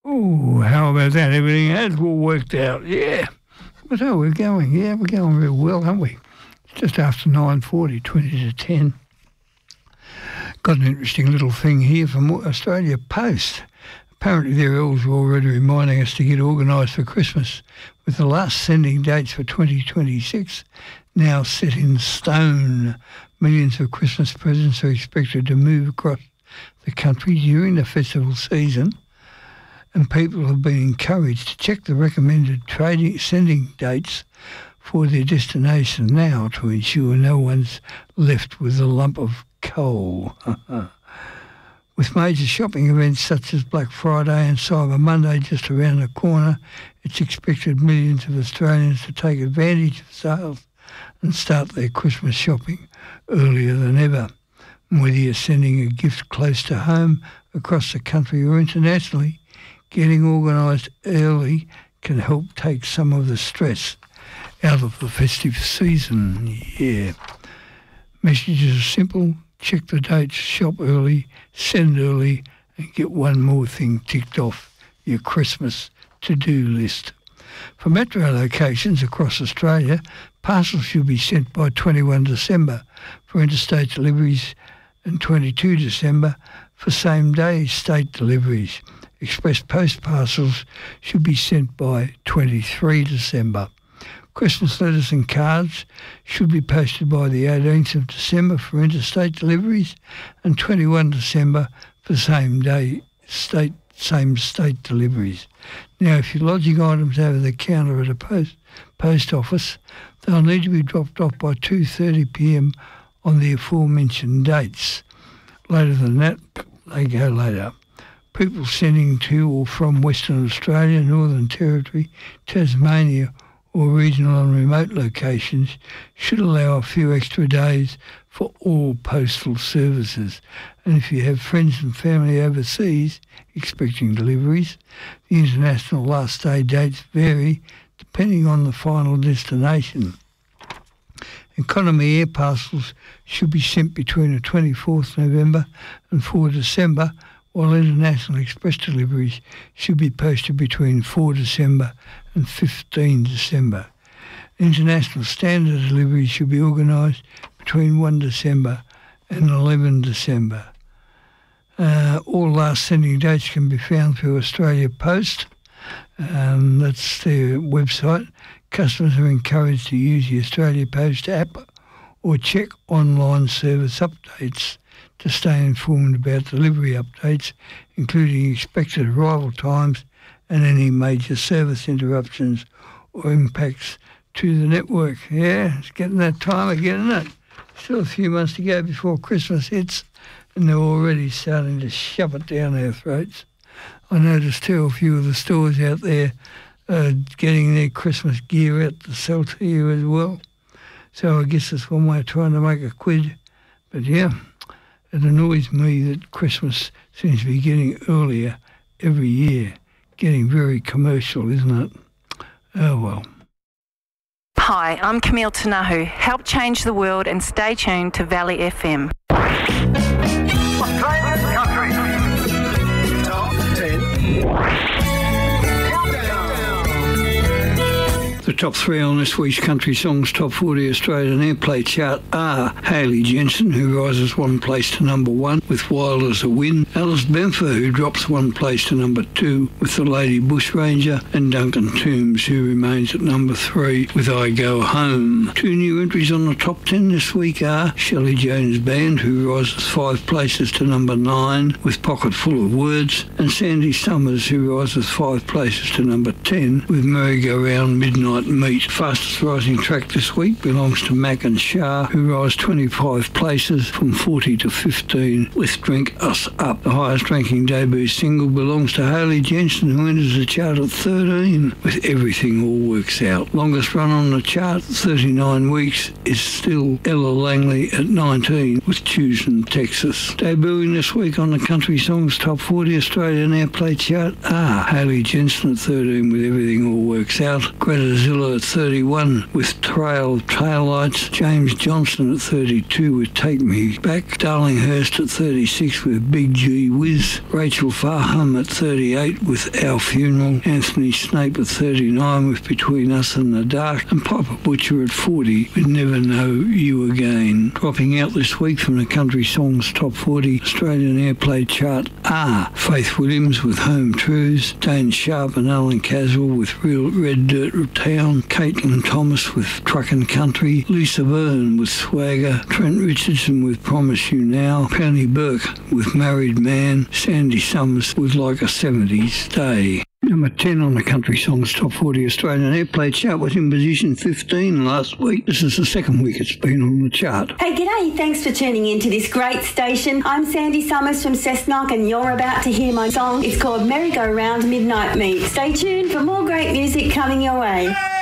Oh, how about that? Everything has all worked out. Yeah. But oh, we're going real well, aren't we? It's just after 9:40, 20 to 10. Got an interesting little thing here from Australia Post. Apparently their elves are already reminding us to get organised for Christmas, with the last sending dates for 2026 now set in stone. Millions of Christmas presents are expected to move across the country during the festival season, and people have been encouraged to check the recommended sending dates for their destination now to ensure no one's left with a lump of coal. With major shopping events such as Black Friday and Cyber Monday just around the corner, it's expected millions of Australians to take advantage of sales and start their Christmas shopping earlier than ever. And whether you're sending a gift close to home, across the country or internationally, getting organised early can help take some of the stress out of the festive season. Yeah. Messages are simple. Check the dates, shop early, send early, and get one more thing ticked off your Christmas to-do list. For metro locations across Australia, parcels should be sent by 21 December for interstate deliveries and 22 December for same-day state deliveries. Express post parcels should be sent by 23 December. Christmas letters and cards should be posted by the 18th of December for interstate deliveries and 21 December for same state deliveries. Now, if you're lodging items over the counter at a post office, they'll need to be dropped off by 2:30 p.m. on the aforementioned dates. Later than that, they go later. People sending to or from Western Australia, Northern Territory, Tasmania, or regional and remote locations should allow a few extra days for all postal services. And if you have friends and family overseas expecting deliveries, the international last day dates vary depending on the final destination. Economy air parcels should be sent between the 24th November and 4 December, while international express deliveries should be posted between 4 December and 15 December. International standard deliveries should be organised between 1 December and 11 December. All last sending dates can be found through Australia Post. That's their website. Customers are encouraged to use the Australia Post app or check online service updates to stay informed about delivery updates, including expected arrival times and any major service interruptions or impacts to the network. Yeah, it's getting that time again, isn't it? Still a few months to go before Christmas hits, and they're already starting to shove it down our throats. I noticed too a few of the stores out there getting their Christmas gear out to sell to you as well. So I guess that's one way of trying to make a quid. But yeah, it annoys me that Christmas seems to be getting earlier every year. Getting very commercial, isn't it? Oh well. Hi, I'm Camille Tanahu. Help change the world and stay tuned to Valley FM. Australian country. Top 10. The top three on this week's Country Songs Top 40 Australian Airplay chart are Hayley Jensen, who rises one place to number 1 with Wild as a Wind, Alice Benfer, who drops one place to number 2 with The Lady Bushranger, and Duncan Toombs, who remains at number 3 with I Go Home. Two new entries on the top 10 this week are Shelley Jones Band, who rises 5 places to number 9 with Pocket Full of Words, and Sandy Summers, who rises 5 places to number 10 with Merry-Go-Round Midnight Meet. Fastest rising track this week belongs to Mac and Shah, who rise 25 places from 40 to 15 with Drink Us Up. The highest ranking debut single belongs to Hayley Jensen, who enters the chart at 13 with Everything All Works Out. Longest run on the chart, 39 weeks, is still Ella Langley at 19 with Choosing Texas. Debuting this week on the Country Songs Top 40 Australian Airplay chart are Hayley Jensen at 13 with Everything All Works Out, Greta Angela at 31 with Trail of Taillights. James Johnson at 32 with Take Me Back. Darlinghurst at 36 with Big G Whiz. Rachel Farham at 38 with Our Funeral. Anthony Snape at 39 with Between Us and the Dark. And Papa Butcher at 40 with Never Know You Again. Dropping out this week from the Country Songs Top 40 Australian Airplay chart are Faith Williams with Home Truths. Dane Sharp and Alan Caswell with Real Red Dirt Town. Caitlin Thomas with Truckin' Country. Lisa Byrne with Swagger. Trent Richardson with Promise You Now. Penny Burke with Married Man. Sandy Summers with Like a 70s Day. Number 10 on the Country Songs Top 40 Australian Airplay chart was in position 15 last week. This is the second week it's been on the chart. Hey, g'day. Thanks for tuning in to this great station. I'm Sandy Summers from Cessnock and you're about to hear my song. It's called Merry Go Round Midnight Meat. Stay tuned for more great music coming your way.